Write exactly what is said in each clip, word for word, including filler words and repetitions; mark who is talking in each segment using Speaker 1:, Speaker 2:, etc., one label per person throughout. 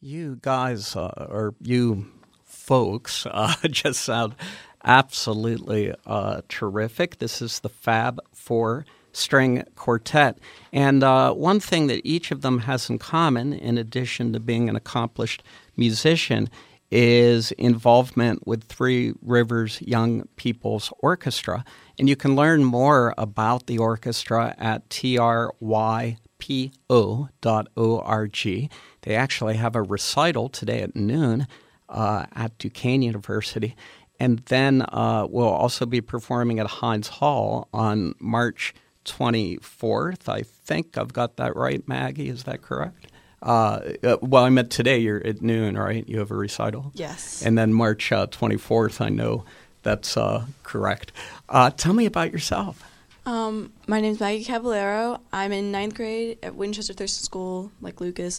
Speaker 1: You guys, uh, or you folks, uh, just sound absolutely uh, terrific. This is the Fab Four String Quartet. And uh, one thing that each of them has in common, in addition to being an accomplished musician, is involvement with Three Rivers Young People's Orchestra. And you can learn more about the orchestra at T R Y P O dot org. They actually have a recital today at noon uh, at Duquesne University. And then uh, we'll also be performing at Heinz Hall on March twenty-fourth. I think I've got that right, Maggie. Is that correct? Uh, uh, well, I meant today you're at noon, right? You have a recital?
Speaker 2: Yes.
Speaker 1: And then March uh, twenty-fourth, I know that's uh, correct. Uh, tell me about yourself.
Speaker 2: Um, my name's Maggie Cavallero. I'm in ninth grade at Winchester Thurston School, like Lucas.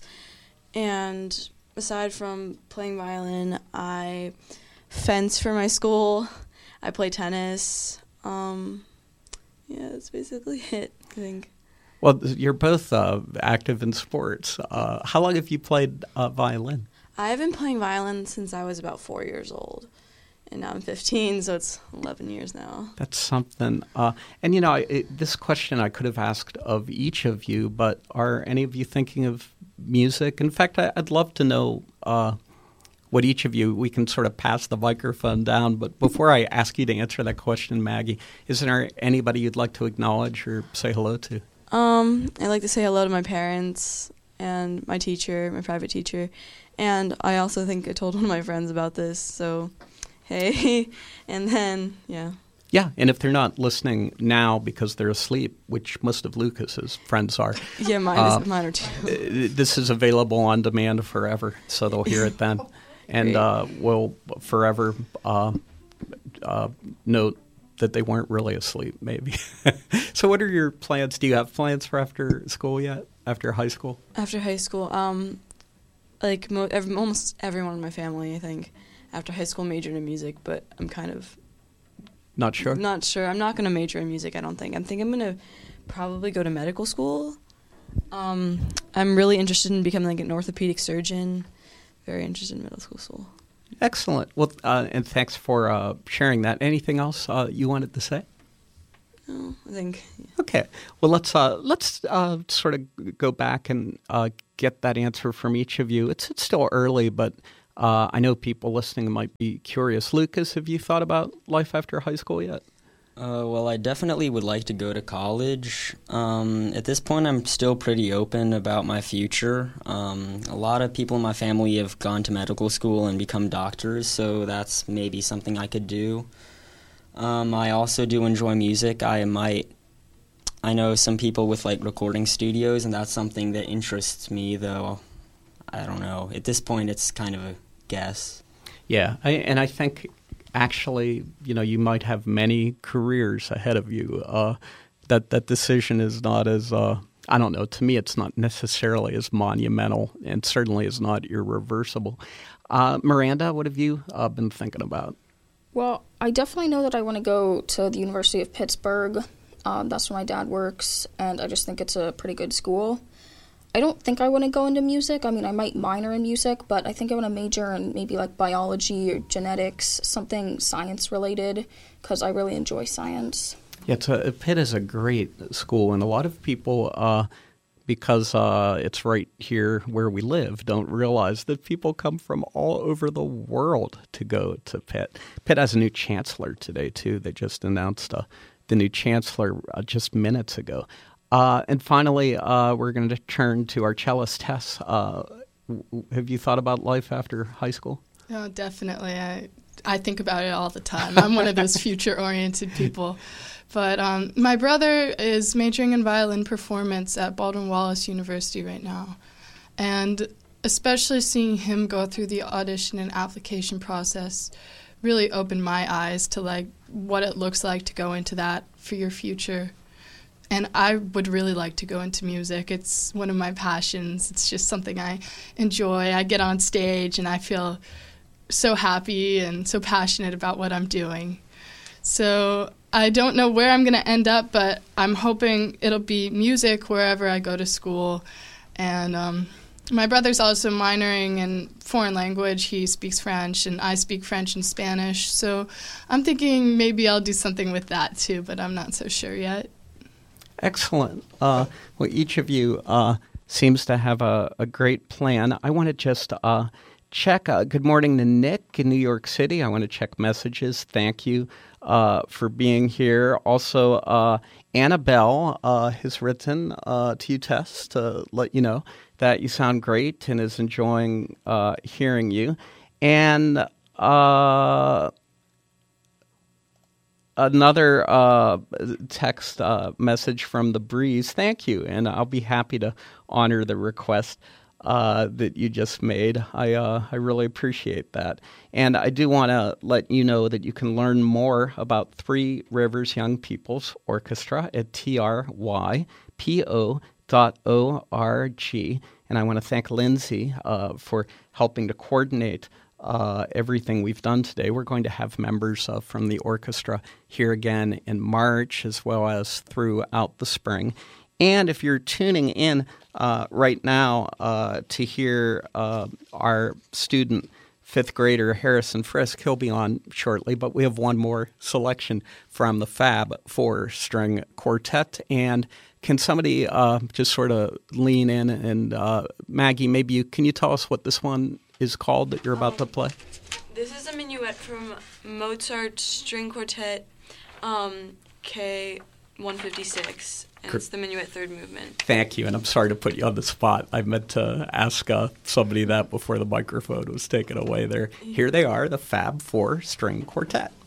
Speaker 2: And aside from playing violin, I fence for my school. I play tennis. Um, yeah, that's basically it, I think.
Speaker 1: Well, you're both uh, active in sports. Uh, how long have you played uh, violin?
Speaker 2: I've been playing violin since I was about four years old. And now I'm fifteen, so it's eleven years now.
Speaker 1: That's something. Uh, and, you know, it, this question I could have asked of each of you, but are any of you thinking of music? In fact, I, I'd love to know uh, what each of you, we can sort of pass the microphone down. But before I ask you to answer that question, Maggie, isn't there anybody you'd like to acknowledge or say hello to?
Speaker 2: Um, I'd like to say hello to my parents and my teacher, my private teacher. And I also think I told one of my friends about this, so hey. And then, yeah.
Speaker 1: Yeah, and if they're not listening now because they're asleep, which most of Lucas's friends are.
Speaker 2: Yeah, mine,
Speaker 1: uh,
Speaker 2: is, mine are too.
Speaker 1: This is available on demand forever, so they'll hear it then. And uh, we'll forever uh, uh, note that they weren't really asleep, maybe. So what are your plans? Do you have plans for after school yet, after high school?
Speaker 2: After high school, um, like mo- every, almost everyone in my family, I think, after high school majored in music, but I'm kind of
Speaker 1: Not sure?
Speaker 2: not sure. I'm not going to major in music, I don't think. I think I'm going to probably go to medical school. Um, I'm really interested in becoming like an orthopedic surgeon. Very interested in medical school.
Speaker 1: Excellent. Well, uh, and thanks for uh, sharing that. Anything else uh, you wanted to say?
Speaker 2: No, I think. Yeah.
Speaker 1: Okay. Well, let's uh, let's uh, sort of go back and uh, get that answer from each of you. It's it's still early, but uh, I know people listening might be curious. Lucas, have you thought about life after high school yet?
Speaker 3: Uh, well, I definitely would like to go to college. Um, at this point, I'm still pretty open about my future. Um, a lot of people in my family have gone to medical school and become doctors, so that's maybe something I could do. Um, I also do enjoy music. I might, I know some people with like recording studios, and that's something that interests me, though I don't know. At this point, it's kind of a guess.
Speaker 1: Yeah, I, and I think actually, you know, you might have many careers ahead of you. Uh, that that decision is not as, uh, I don't know, to me it's not necessarily as monumental and certainly is not irreversible. Uh, Miranda, what have you uh, been thinking about?
Speaker 4: Well, I definitely know that I want to go to the University of Pittsburgh. Um, that's where my dad works, and I just think it's a pretty good school. I don't think I want to go into music. I mean, I might minor in music, but I think I want to major in maybe like biology or genetics, something science-related, because I really enjoy science.
Speaker 1: Yeah, it's a, Pitt is a great school, and a lot of people, uh, because uh, it's right here where we live, don't realize that people come from all over the world to go to Pitt. Pitt has a new chancellor today, too. They just announced uh, the new chancellor uh, just minutes ago. Uh, and finally, uh, we're going to turn to our cellist, Tess. Uh, w- have you thought about life after high school?
Speaker 5: Oh, definitely. I I think about it all the time. I'm one of those future-oriented people. But um, my brother is majoring in violin performance at Baldwin Wallace University right now. And especially seeing him go through the audition and application process really opened my eyes to like what it looks like to go into that for your future. And I would really like to go into music. It's one of my passions. It's just something I enjoy. I get on stage and I feel so happy and so passionate about what I'm doing. So I don't know where I'm going to end up, but I'm hoping it'll be music wherever I go to school. And um, My brother's also minoring in foreign language. He speaks French, and I speak French and Spanish. So I'm thinking maybe I'll do something with that too, but I'm not so sure yet.
Speaker 1: Excellent. Uh, well, each of you uh, seems to have a, a great plan. I want to just uh, check. Uh, good morning to Nick in New York City. I want to check messages. Thank you uh, for being here. Also, uh, Annabelle uh, has written uh, to you, Tess, to let you know that you sound great and is enjoying uh, hearing you. And uh, another uh, text uh, message from the Breeze. Thank you, and I'll be happy to honor the request uh, that you just made. I uh, I really appreciate that. And I do want to let you know that you can learn more about Three Rivers Young People's Orchestra at T R Y P O dot O R G. And I want to thank Lindsay uh, for helping to coordinate uh, everything we've done today. We're going to have members uh, from the orchestra here again in March, as well as throughout the spring. And if you're tuning in uh, right now uh, to hear uh, our student, fifth grader Harrison Frisk, he'll be on shortly, but we have one more selection from the Fab Four String Quartet. And can somebody uh, just sort of lean in and, uh, Maggie, maybe you, can you tell us what this one is called that you're about
Speaker 2: um,
Speaker 1: to play?
Speaker 2: This is a minuet from Mozart String Quartet um, K one fifty-six, and it's the minuet third movement.
Speaker 1: Thank you, and I'm sorry to put you on the spot. I meant to ask uh, somebody that before the microphone was taken away there. Here they are, the Fab Four String Quartet.